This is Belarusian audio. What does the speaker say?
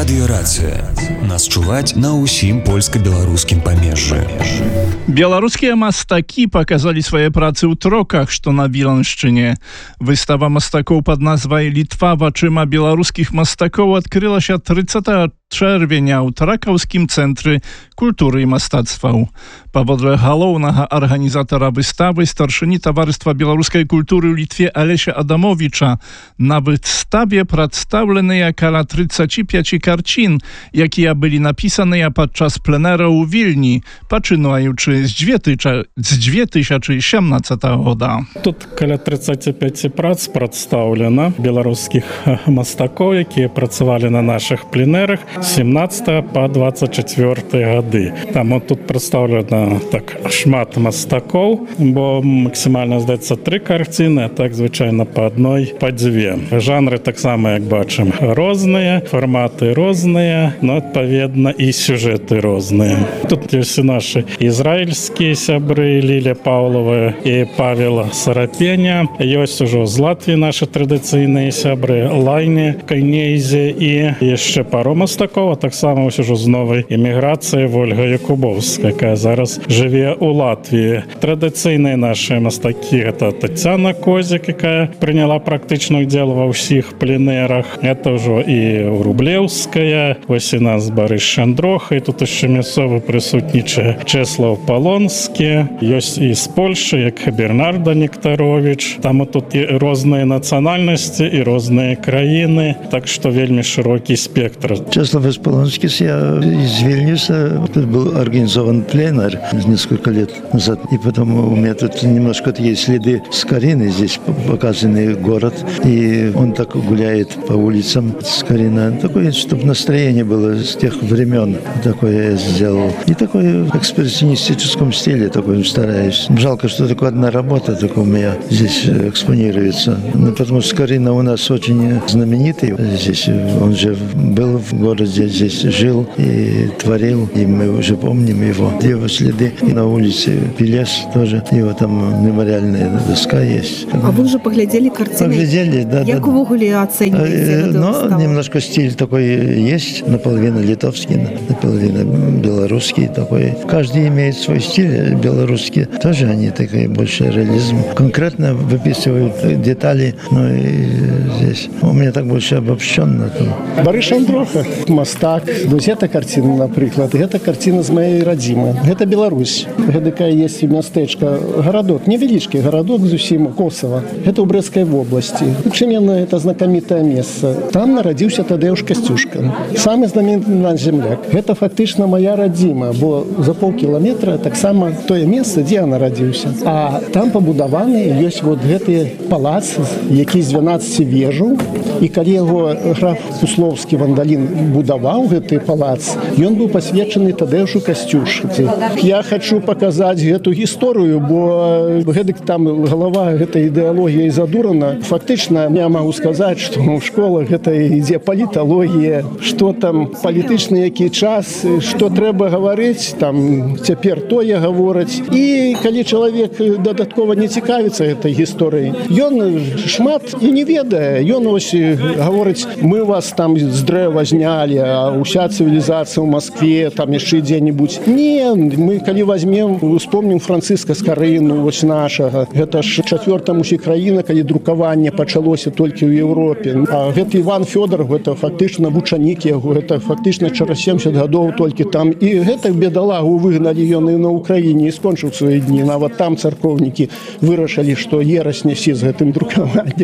Радыёрацыя. Нас чуваць на ўсім польска-беларускім памежжы. Беларускія мастакі паказалі свае працы ў троках, што на Віланшчыне. Выстава мастакоў пад назвай «Літва вачыма беларускіх мастакоў» адкрылася 30 чэрвеня ў Тракаўскім цэнтры культуры і мастацтваў. Паводле галоўнага арганізатара выставы, старшыні таварыства беларускай культуры ў Літве Алеся Адамовіча, на выставе прадстаўленыя каля 35 карцін, якія былі напісаныя падчас пленэра ў Вільні, пачынаючы з 2017 года. Тут каля 35 прац прадстаўлена беларускіх мастакоў, якія працавалі на нашых пленэрах 17 по 24 гады. Там тут прадстаўлена так шмат мастакоў, бо максімальна, здаецца, 3 карціны, а так звычайна па адной, па 2. Жанры таксама, як бачым, розныя, фарматы розныя, но адпаведна і сюжэты розныя. Тут ёсць і нашы ізраільскія сябры Лілія Паўлова і Павел Сарапеня. Ёсць ужо з Латвіі нашы традыцыйныя сябры Лайне, Кайнейзе і яшчэ пару мастакоў, а таксама ўжо з новай эміграцыі Вольга Якубовская, якая зараз жыве ў Латвіі. Традыцыйныя нашы мастакі — гэта Тацяна Козік, якая прыняла практычны удзел ва ўсіх пленэрах. Это ўжо і Рублеўская, вось і нас Барыс Шандроха, і тут яшчэ мясцовы прысутнічае Чэслаў Палонскі. Ёсць і з Польшы, як Бернарда Нектарович. Там тут і розныя нацыянальнасці, і розныя краіны, так што вельмі шырокі спектр. Чеслав Полонский, я из Вильнюса. Тут был организован пленэр несколько лет назад. И потом у меня тут немножко есть следы с Кариной. Здесь показанный город. И он так гуляет по улицам с Кариной. Такое, чтобы настроение было с тех времен. Такое я сделал. И такое в экспрессионистическом стиле такой стараюсь. Жалко, что только одна работа только у меня здесь экспонируется. Ну, потому что Карина у нас очень знаменитый. Здесь он же был в городе, здесь жил и творил, и мы уже помним его следы. И на улице Пелес тоже, его там мемориальная доска есть. А вы уже поглядели картины? Поглядели, да. Как вы оцениваете? Ну, немножко стиль такой есть, наполовину литовский, наполовину белорусский такой. Каждый имеет свой стиль, белорусский тоже они такой больше реализм. Конкретно выписывают детали, но и здесь у меня так больше обобщенно. Барыс Шандроха, мастак. Вось эта картина, напрыклад, гэта картина з маёй радзімы. Гэта Беларусь. Гэтакая есть мястэчка, гарадок, невялічкі гарадок зусім Косава. Гэта ў Брэсцкай вобласці. Чым яно это знакамітае месца? Там нарадзіўся Тадэуш Касцюшка. Самы знамениты наш земляк. Гэта фактычна моя радзіма, бо за паўкіламетра таксама тое месца, дзе я нарадзіўся. А там пабудаваны ёсць вот гэты палац, які з 12 вежаў. І калі яго граф Кусловскі Вандалін будаваў гэты палац, ён быў пасвечаны Тадэушу Касцюшцы. Я хочу паказаць гэту гісторыю, бо гэтак там галава гэтай ідэалогіяй задурана. Фактычна я магу сказаць, што ў школах гэта ідзе паліталогія, што там палітычны які час, што трэба гаварыць, там цяпер тое гавораць. І калі чалавек дадаткова не цікавіцца гэтай гісторыяй, ён шмат і не ведае. Ён ось гаворыць: мы вас там з дрэва знялі, а ўся цывілізацыя ў Маскве, там яшчэ дзе-небудзь. Не, мы калі возьмем, успомнім Францыска Скарыну, вось нашага. Гэта ж 4-та усекраіна, калі друкаванне пачалося толькі ў Еўропе. А гэты Іван Фёдоров, гэта фактычна вучанік яго, гэта фактычна через 70 гадоў толькі там. І гэтак бедалагу выгналі ён і на Украіне, і скончыў свае дні. Нават там царкоўнікі вырашылі, што ерась нясе з гэтым друкаваннем.